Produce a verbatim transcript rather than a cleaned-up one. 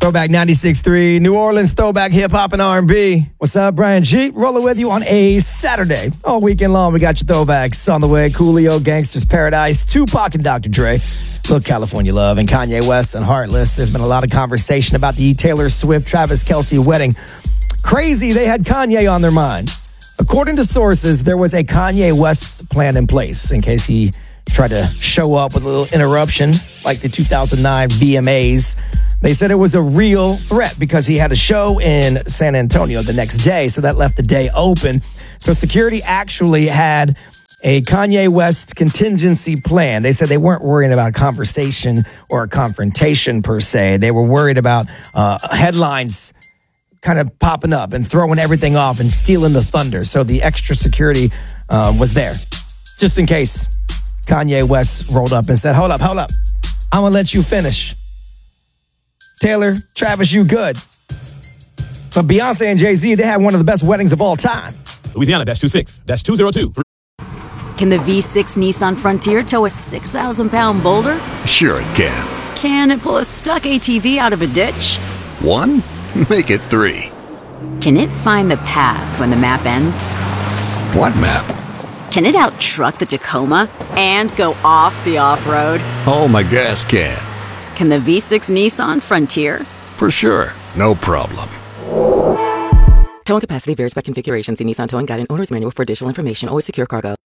Throwback ninety-six point three, New Orleans throwback hip-hop and R and B. What's up, Brian G? Rolling with you on a Saturday. All weekend long, we got your throwbacks on the way. Coolio, Gangsta's Paradise, Tupac and Doctor Dre, Little California Love, and Kanye West and Heartless. There's been a lot of conversation about the Taylor Swift, Travis Kelce wedding. Crazy, they had Kanye on their mind. According to sources, there was a Kanye West plan in place in case he tried to show up with a little interruption like the two thousand nine V M As. They said it was a real threat because he had a show in San Antonio the next day, so that left the day open. So security actually had a Kanye West contingency plan. They said they weren't worried about a conversation or a confrontation per se. They were worried about uh, headlines kind of popping up and throwing everything off and stealing the thunder. So the extra security uh, was there just in case Kanye West rolled up and said, hold up, hold up. I'm going to let you finish. Taylor, Travis, you good. But Beyonce and Jay-Z, they had one of the best weddings of all time. Louisiana, dash two six, dash two zero two. Can the V six Nissan Frontier tow a six thousand pound boulder? Sure it can. Can it pull a stuck A T V out of a ditch? One? Make it three. Can it find the path when the map ends? What map? Can it out-truck the Tacoma and go off the off-road? Oh, my gas can. Can the V six Nissan Frontier? For sure. No problem. Towing capacity varies by configuration. See Nissan Towing Guide and Owner's Manual for additional information. Always secure cargo.